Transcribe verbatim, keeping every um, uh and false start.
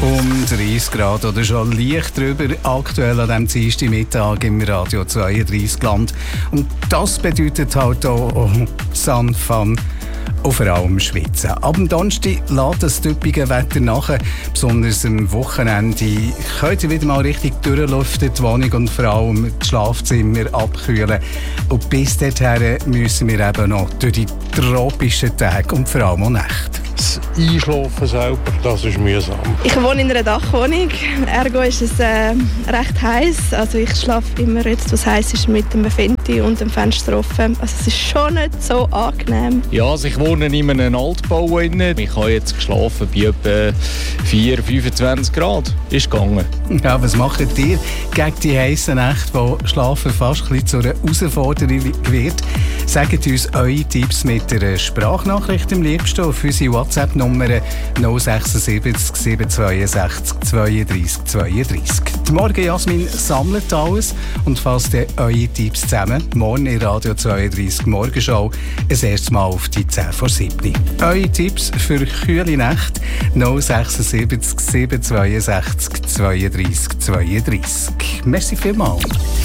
Um dreißig Grad oder schon leicht drüber, aktuell an diesem Dienstagmittag im Radio zweiunddreißig Land. Und das bedeutet halt auch oh, Sun, Fun und vor allem Schwitzen. Ab dem Donnerstag lässt das typische Wetter nach. Besonders am Wochenende könnt ihr wieder mal richtig durchlüften, die Wohnung und vor allem das Schlafzimmer abkühlen. Und bis dorthin müssen wir eben noch durch die tropischen Tage und vor allem auch Nächte. Das Einschlafen selber, das ist mühsam. Ich wohne in einer Dachwohnung. Ergo ist es äh, recht heiß. Also ich schlafe immer jetzt, was heiß ist, mit dem Fenty und dem Fenster offen. Also es ist schon nicht so angenehm. Ja, also ich wohne in einem Altbau. Ich habe jetzt geschlafen bei etwa vier, fünfundzwanzig Grad. Ist gegangen. Ja, was macht ihr gegen die heißen Nächte, wo Schlafen fast ein bisschen zu einer Herausforderung wird? Sagt uns eure Tipps mit einer Sprachnachricht im liebsten auf unsere WhatsApp-Nummer null sieben sechs sieben zwei sechs zwei drei zwei drei. Die Morgen Jasmin sammelt alles und fasst eure Tipps zusammen. Morgen in Radio zweiunddreißig Morgenschau ein erstes Mal auf die zehn vor sieben. Eure Tipps für kühle Nächte null sechs sieben sieben zwei sechs zwei drei zwei drei. Merci vielmals.